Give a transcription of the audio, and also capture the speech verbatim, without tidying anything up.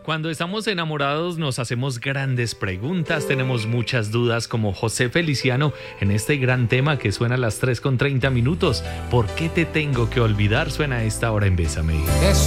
Cuando estamos enamorados nos hacemos grandes preguntas, tenemos muchas dudas como José Feliciano en este gran tema que suena a las tres con treinta minutos. ¿Por qué te tengo que olvidar? Suena a esta hora en Bésame. Es